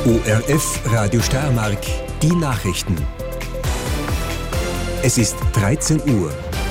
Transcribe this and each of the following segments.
ORF Radio Steiermark, die Nachrichten. Es ist 13 Uhr.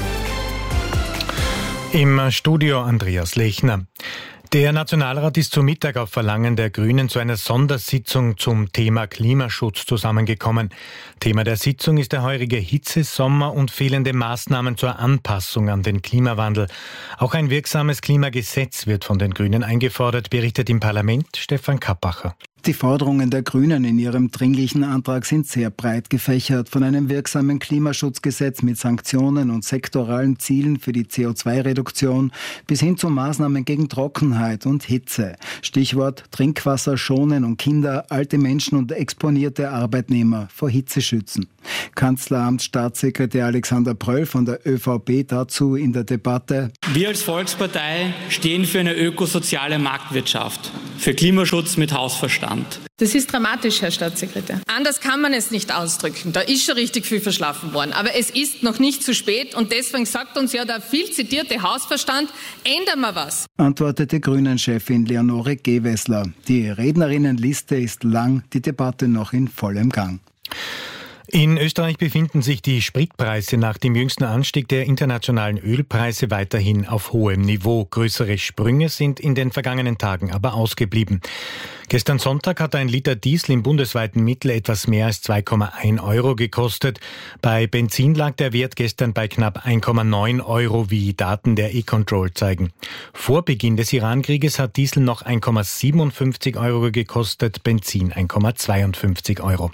Im Studio Andreas Lechner. Der Nationalrat ist zu Mittag auf Verlangen der Grünen zu einer Sondersitzung zum Thema Klimaschutz zusammengekommen. Thema der Sitzung ist der heurige Hitzesommer und fehlende Maßnahmen zur Anpassung an den Klimawandel. Auch ein wirksames Klimagesetz wird von den Grünen eingefordert, berichtet im Parlament Stefan Kappacher. Die Forderungen der Grünen in ihrem dringlichen Antrag sind sehr breit gefächert. Von einem wirksamen Klimaschutzgesetz mit Sanktionen und sektoralen Zielen für die CO2-Reduktion bis hin zu Maßnahmen gegen Trockenheit und Hitze. Stichwort Trinkwasser schonen und Kinder, alte Menschen und exponierte Arbeitnehmer vor Hitze schützen. Kanzleramtsstaatssekretär Alexander Pröll von der ÖVP dazu in der Debatte: Wir als Volkspartei stehen für eine ökosoziale Marktwirtschaft, für Klimaschutz mit Hausverstand. Das ist dramatisch, Herr Staatssekretär. Anders kann man es nicht ausdrücken. Da ist schon richtig viel verschlafen worden. Aber es ist noch nicht zu spät und deswegen sagt uns ja der viel zitierte Hausverstand, ändern wir was. Antwortete Grünen-Chefin Leonore Gewessler. Die Rednerinnenliste ist lang, die Debatte noch in vollem Gang. In Österreich befinden sich die Spritpreise nach dem jüngsten Anstieg der internationalen Ölpreise weiterhin auf hohem Niveau. Größere Sprünge sind in den vergangenen Tagen aber ausgeblieben. Gestern Sonntag hat ein Liter Diesel im bundesweiten Mittel etwas mehr als 2,1 Euro gekostet. Bei Benzin lag der Wert gestern bei knapp 1,9 Euro, wie Daten der E-Control zeigen. Vor Beginn des Iran-Krieges hat Diesel noch 1,57 Euro gekostet, Benzin 1,52 Euro.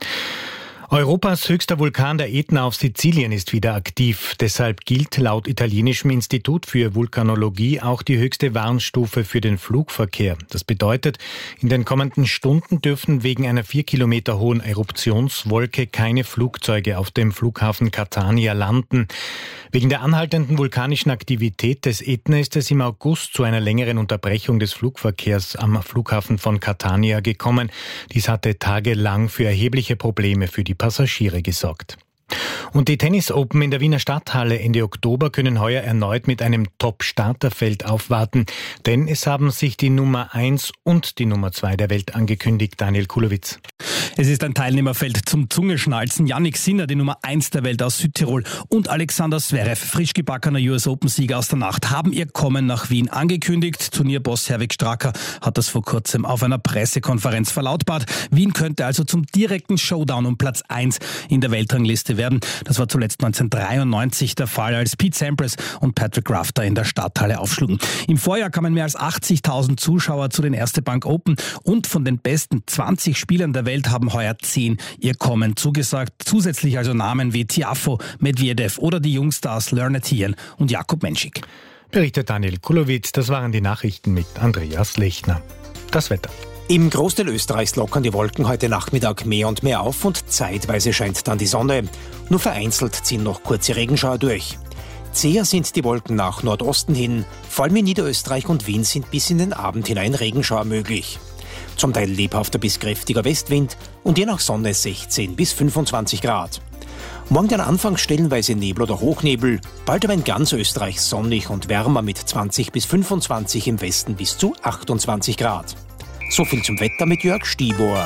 Europas höchster Vulkan, der Ätna auf Sizilien, ist wieder aktiv. Deshalb gilt laut italienischem Institut für Vulkanologie auch die höchste Warnstufe für den Flugverkehr. Das bedeutet, in den kommenden Stunden dürfen wegen einer 4 Kilometer hohen Eruptionswolke keine Flugzeuge auf dem Flughafen Catania landen. Wegen der anhaltenden vulkanischen Aktivität des Ätna ist es im August zu einer längeren Unterbrechung des Flugverkehrs am Flughafen von Catania gekommen. Dies hatte tagelang für erhebliche Probleme für die Passagiere gesorgt. Und die Tennis Open in der Wiener Stadthalle Ende Oktober können heuer erneut mit einem Top-Starterfeld aufwarten, denn es haben sich die Nummer 1 und die Nummer 2 der Welt angekündigt. Daniel Kulowitz. Es ist ein Teilnehmerfeld zum Zungeschnalzen. Yannick Sinner, die Nummer 1 der Welt aus Südtirol, und Alexander Zverev, frisch gebackener US Open-Sieger aus der Nacht, haben ihr Kommen nach Wien angekündigt. Turnierboss Herwig Stracker hat das vor kurzem auf einer Pressekonferenz verlautbart. Wien könnte also zum direkten Showdown um Platz 1 in der Weltrangliste werden. Das war zuletzt 1993 der Fall, als Pete Sampras und Patrick Rafter in der Stadthalle aufschlugen. Im Vorjahr kamen mehr als 80.000 Zuschauer zu den Erste Bank Open und von den besten 20 Spielern der Welt haben heuer 10 ihr Kommen zugesagt. Zusätzlich also Namen wie Tiafoe, Medvedev oder die Jungstars Lerner Thiel und Jakub Menschik. Berichtet Daniel Kulowitz. Das waren die Nachrichten mit Andreas Lechner. Das Wetter. Im Großteil Österreichs lockern die Wolken heute Nachmittag mehr und mehr auf und zeitweise scheint dann die Sonne. Nur vereinzelt ziehen noch kurze Regenschauer durch. Zäher sind die Wolken nach Nordosten hin. Vor allem in Niederösterreich und Wien sind bis in den Abend hinein Regenschauer möglich. Zum Teil lebhafter bis kräftiger Westwind und je nach Sonne 16 bis 25 Grad. Morgen dann anfangs stellenweise Nebel oder Hochnebel, bald aber in ganz Österreich sonnig und wärmer mit 20 bis 25, im Westen bis zu 28 Grad. So viel zum Wetter mit Jörg Stibor.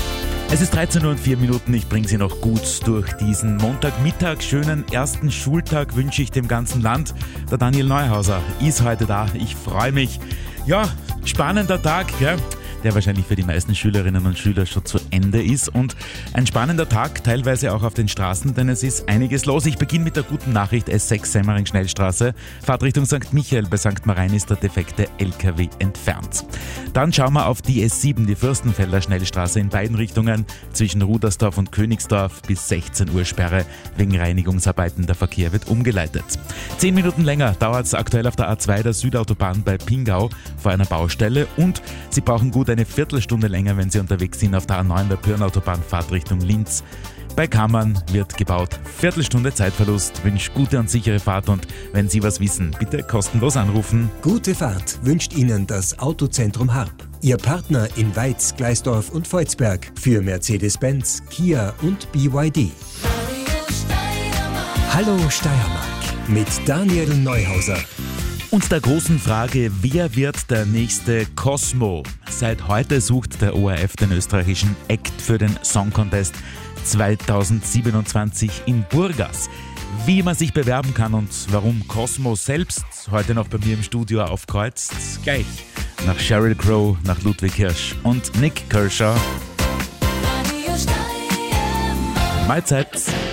Es ist 13:04 Uhr. Ich bringe Sie noch gut durch diesen Montagmittag. Schönen ersten Schultag wünsche ich dem ganzen Land. Der Daniel Neuhauser ist heute da. Ich freue mich. Ja, spannender Tag, gell? Der wahrscheinlich für die meisten Schülerinnen und Schüler schon zu Ende ist. Und ein spannender Tag, teilweise auch auf den Straßen, denn es ist einiges los. Ich beginne mit der guten Nachricht: S6 Semmering-Schnellstraße. Fahrt Richtung St. Michael. Bei St. Marien ist der defekte LKW entfernt. Dann schauen wir auf die S7, die Fürstenfelder Schnellstraße in beiden Richtungen. Zwischen Rudersdorf und Königsdorf bis 16 Uhr Sperre. Wegen Reinigungsarbeiten, der Verkehr wird umgeleitet. 10 Minuten länger dauert es aktuell auf der A2 der Südautobahn bei Pingau vor einer Baustelle. Und Sie brauchen gut eine Viertelstunde länger, wenn Sie unterwegs sind auf der A9 der Pyrnautobahn, Fahrt Richtung Linz. Bei Kammern wird gebaut. Viertelstunde Zeitverlust. Wünscht gute und sichere Fahrt und wenn Sie was wissen, bitte kostenlos anrufen. Gute Fahrt wünscht Ihnen das Autozentrum Harp. Ihr Partner in Weiz, Gleisdorf und Volzberg für Mercedes-Benz, Kia und BYD. Hallo Steiermark mit Daniel Neuhauser. Und der großen Frage, wer wird der nächste Cosmo? Seit heute sucht der ORF den österreichischen Act für den Song Contest 2027 in Burgas. Wie man sich bewerben kann und warum Cosmo selbst heute noch bei mir im Studio aufkreuzt, gleich nach Sheryl Crow, nach Ludwig Hirsch und Nick Kershaw. Mahlzeit!